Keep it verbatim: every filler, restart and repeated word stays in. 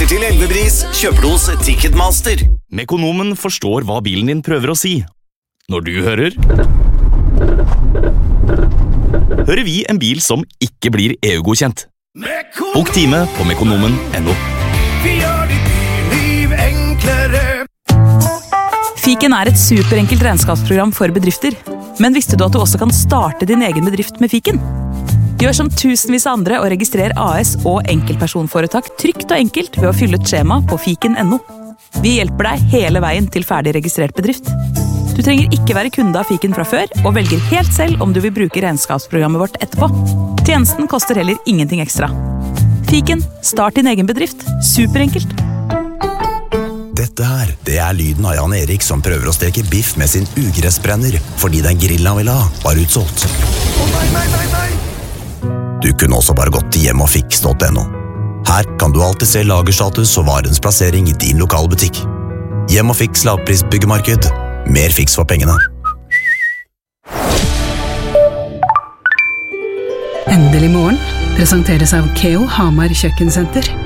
Billetter til elleve-pris kjøper du hos Ticketmaster. Mekonomen forstår hva bilen din prøver å si. Når du hører... hører vi en bil som ikke blir E U-godkjent. Bok time på mekonomen punktum no. Vi gjør ditt liv enklere. Fiken er et superenkelt regnskapsprogram for bedrifter. Men visste du at du også kan starte din egen bedrift med Fiken? Gjør som tusenvis av andre og registrer A S og enkeltpersonforetak trygt og enkelt ved å fylle et skjema på fiken punktum no. Vi hjelper deg hele veien til ferdig registrert bedrift. Du trenger ikke være kunde av Fiken fra før, og velger helt selv om du vil bruke regnskapsprogrammet vårt etterpå. Tjenesten koster heller ingenting ekstra. Fiken, start din egen bedrift. Superenkelt. Dette her, det er lyden av Jan Erik som prøver å steke biff med sin ugressbrenner, fordi den grillen han ville ha var utsolgt. Å nei, nei, nei, nei! Du kunne også bare gått til hjemmeogfiks punktum no. Her kan du alltid se lagerstatus og varens plassering i din lokale butikk. Hjemmeogfiks lavprisbyggemarked. Mer fiks for pengene. Endelig morgen presenteres av Keo Hamar Kjøkkensenter.